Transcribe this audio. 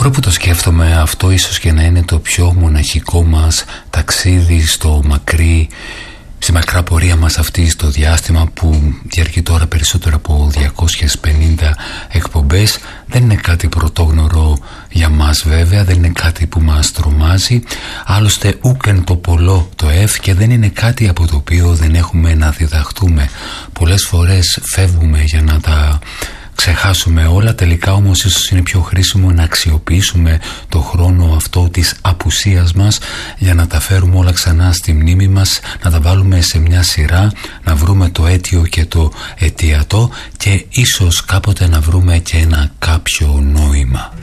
φορά που το σκέφτομαι, αυτό ίσως και να είναι το πιο μοναχικό μας ταξίδι στη μακρά πορεία μας αυτή, στο διάστημα που διαρκεί τώρα περισσότερο από 250 εκπομπές. Δεν είναι κάτι πρωτόγνωρο για μας βέβαια, δεν είναι κάτι που μας τρομάζει, άλλωστε ούκεν το πολλό το και δεν είναι κάτι από το οποίο δεν έχουμε να διδαχτούμε. Πολλές φορές φεύγουμε για να τα ξεχάσουμε όλα, τελικά όμως ίσως είναι πιο χρήσιμο να αξιοποιήσουμε το χρόνο αυτό της απουσίας μας για να τα φέρουμε όλα ξανά στη μνήμη μας, να τα βάλουμε σε μια σειρά, να βρούμε το αίτιο και το αιτιατό και ίσως κάποτε να βρούμε και ένα κάποιο νόημα.